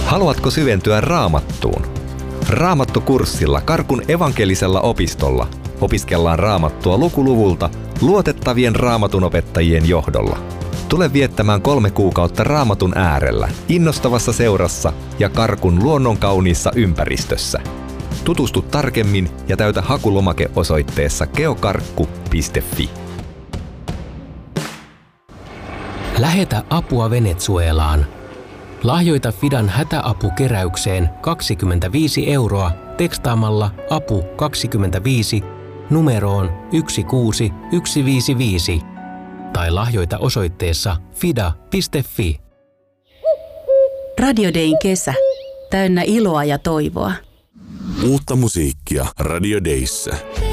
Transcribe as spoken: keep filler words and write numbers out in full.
Haluatko syventyä Raamattuun? Raamattukurssilla Karkun evankelisella opistolla opiskellaan Raamattua lukuluvulta luotettavien raamatunopettajien johdolla. Tule viettämään kolme kuukautta Raamatun äärellä, innostavassa seurassa ja Karkun luonnonkauniissa ympäristössä. Tutustu tarkemmin ja täytä hakulomake osoitteessa geokarkku piste fi. Lähetä apua Venezuelaan. Lahjoita Fidan hätäapukeräykseen kaksikymmentäviisi euroa tekstaamalla apu kaksikymmentäviisi numeroon yksi kuusi yksi viisi viisi tai lahjoita osoitteessa fida piste fi. Radio Dayn kesä. Täynnä iloa ja toivoa. Uutta musiikkia Radio Dayssä.